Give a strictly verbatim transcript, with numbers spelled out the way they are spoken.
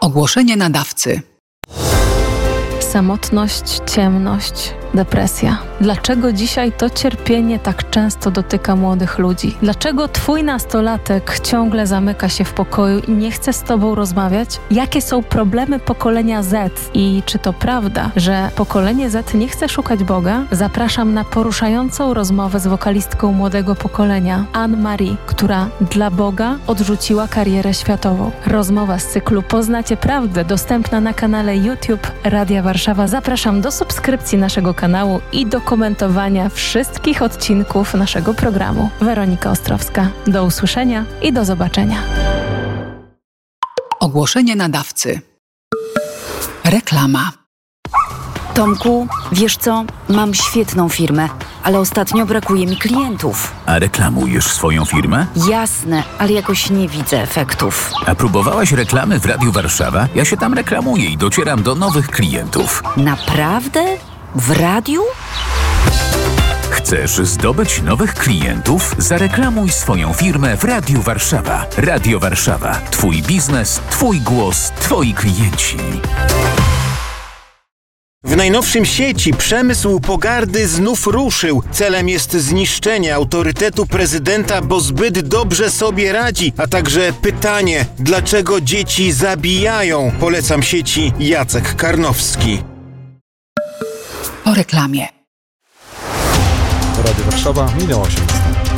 Ogłoszenie nadawcy. Samotność, ciemność, depresja. Dlaczego dzisiaj to cierpienie tak często dotyka młodych ludzi? Dlaczego twój nastolatek ciągle zamyka się w pokoju i nie chce z tobą rozmawiać? Jakie są problemy pokolenia Z? I czy to prawda, że pokolenie Z nie chce szukać Boga? Zapraszam na poruszającą rozmowę z wokalistką młodego pokolenia, Anne-Marie, która dla Boga odrzuciła karierę światową. Rozmowa z cyklu Poznacie Prawdę, dostępna na kanale YouTube Radia Warszawa. Zapraszam do subskrypcji naszego kanału i do komentowania wszystkich odcinków naszego programu. Weronika Ostrowska. Do usłyszenia i do zobaczenia. Ogłoszenie nadawcy. Reklama. Tomku, wiesz co? Mam świetną firmę, ale ostatnio brakuje mi klientów. A reklamujesz swoją firmę? Jasne, ale jakoś nie widzę efektów. A próbowałaś reklamy w Radiu Warszawa? Ja się tam reklamuję i docieram do nowych klientów. Naprawdę? W radiu? Chcesz zdobyć nowych klientów? Zareklamuj swoją firmę w Radiu Warszawa. Radio Warszawa. Twój biznes, twój głos, twoi klienci. W najnowszym sieci przemysł pogardy znów ruszył. Celem jest zniszczenie autorytetu prezydenta, bo zbyt dobrze sobie radzi. A także pytanie, dlaczego dzieci zabijają? Polecam sieci Jacek Karnowski. Po reklamie. Radio Warszawa minęła osiemnasta.